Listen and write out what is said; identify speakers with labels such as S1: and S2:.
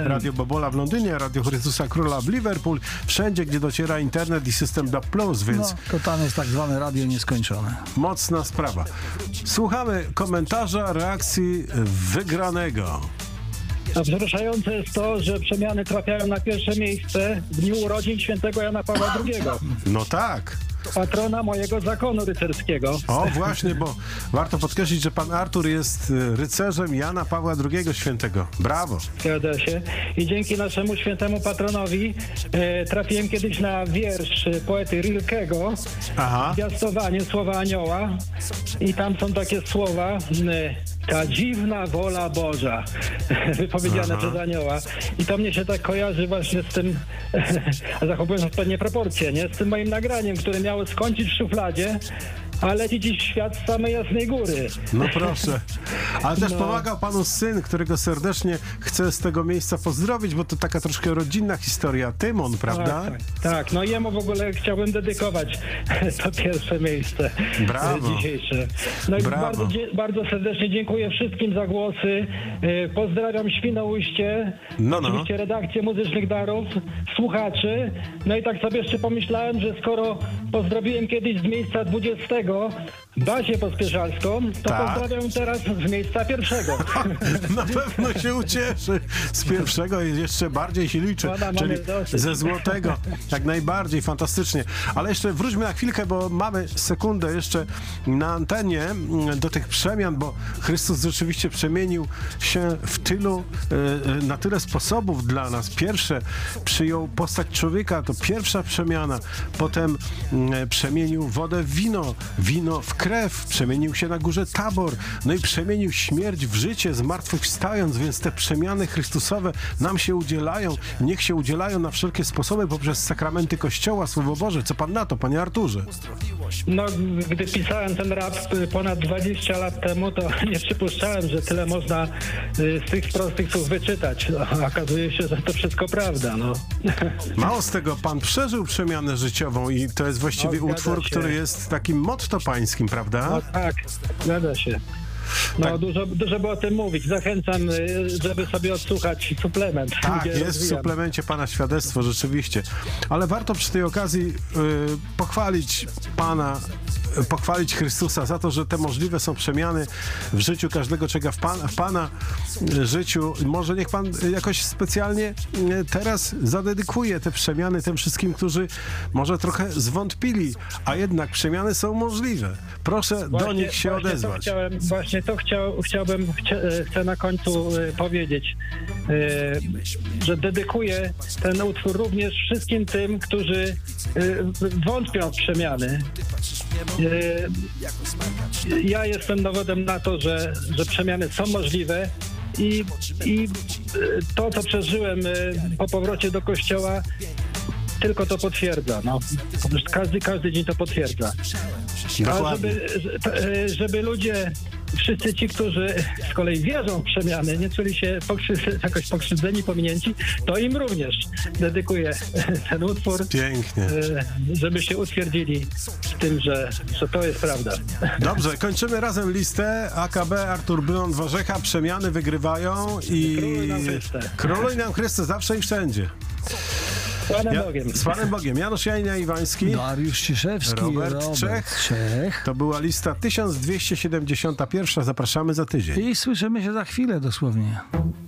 S1: Radio Bobola w Londynie, Radio Chrystusa Króla w Liverpool, wszędzie, gdzie dociera internet i system DAB+, więc
S2: to tam jest tak zwane radio nieskończone.
S1: mocna sprawa. Słuchamy komentarza, reakcji wygranego.
S3: A wzruszające jest to, że przemiany trafiają na pierwsze miejsce w dniu urodzin świętego Jana Pawła II,
S1: No tak.
S3: patrona mojego zakonu rycerskiego.
S1: O, właśnie, bo warto podkreślić, że pan Artur jest rycerzem Jana Pawła II Świętego. Brawo.
S3: Zgadza się. I dzięki naszemu świętemu patronowi trafiłem kiedyś na wiersz poety Rilkego,
S1: Aha.
S3: Zwiastowanie Słowa Anioła. I tam są takie słowa, ta dziwna wola Boża, wypowiedziane przez anioła. I to mnie się tak kojarzy właśnie z tym, zachowując odpowiednie proporcje, nie? Z tym moim nagraniem, które miało skończyć w szufladzie, a leci dziś świat z samej Jasnej Góry.
S1: No proszę. Ale też pomagał panu syn, którego serdecznie chcę z tego miejsca pozdrowić, bo to taka troszkę rodzinna historia. Tymon, prawda?
S3: Tak. No jemu w ogóle chciałbym dedykować to pierwsze miejsce dzisiejsze. No i bardzo serdecznie dziękuję wszystkim za głosy. Pozdrawiam Świnoujście, oczywiście redakcję Muzycznych Darów, słuchaczy. No i tak sobie jeszcze pomyślałem, że skoro pozdrowiłem kiedyś z miejsca 20 Basię Pospieszalską, to pozdrawiam teraz z miejsca pierwszego.
S1: Na pewno się ucieszy. Z pierwszego jeszcze bardziej się liczy, czyli ze złotego. Jak najbardziej, fantastycznie. Ale jeszcze wróćmy na chwilkę, bo mamy sekundę jeszcze na antenie do tych przemian, bo Chrystus rzeczywiście przemienił się na tyle sposobów dla nas. Pierwsze przyjął postać człowieka, to pierwsza przemiana. Potem przemienił wodę w wino, wino w krew, przemienił się na górze Tabor, no i przemienił śmierć w życie, zmartwychwstając, więc te przemiany Chrystusowe nam się udzielają, niech się udzielają na wszelkie sposoby poprzez sakramenty Kościoła, Słowo Boże. Co pan na to, panie Arturze?
S3: No, gdy pisałem ten rap ponad 20 lat temu, to nie przypuszczałem, że tyle można z tych prostych słów wyczytać. No, okazuje się, że to wszystko prawda, no.
S1: Mało z tego, pan przeżył przemianę życiową i to jest właściwie utwór, który jest takim motto pańskim, prawda?
S3: No tak, zgadza się. No tak. Dużo by o tym mówić. Zachęcam, żeby sobie odsłuchać suplement.
S1: Tak, jest w suplemencie pana świadectwo, rzeczywiście. Ale warto przy tej okazji pochwalić pana, pochwalić Chrystusa za to, że te możliwe są przemiany w życiu każdego człowieka, w pana życiu. Może niech pan jakoś specjalnie teraz zadedykuje te przemiany tym wszystkim, którzy może trochę zwątpili, a jednak przemiany są możliwe. Proszę do nich się odezwać.
S3: Chcę na końcu powiedzieć, że dedykuję ten utwór również wszystkim tym, którzy wątpią w przemiany. Ja jestem dowodem na to, że przemiany są możliwe i to, co przeżyłem po powrocie do kościoła, tylko to potwierdza. No. Każdy dzień to potwierdza. A żeby ludzie, wszyscy ci, którzy z kolei wierzą w przemiany, nie czuli się jakoś pokrzywdzeni, pominięci, to im również dedykuję ten utwór.
S1: Pięknie.
S3: Żeby się utwierdzili w tym, że to jest prawda.
S1: Dobrze, kończymy razem listę. AKB, Artur Brylant, Warzecha, przemiany wygrywają i króluj nam Chryste zawsze i wszędzie.
S3: Z Panem Bogiem.
S1: Z Panem Bogiem. Janusz Jajnia-Iwański.
S2: Dariusz Ciszewski.
S1: Robert Czech. To była lista 1271. Zapraszamy za tydzień.
S2: I słyszymy się za chwilę dosłownie.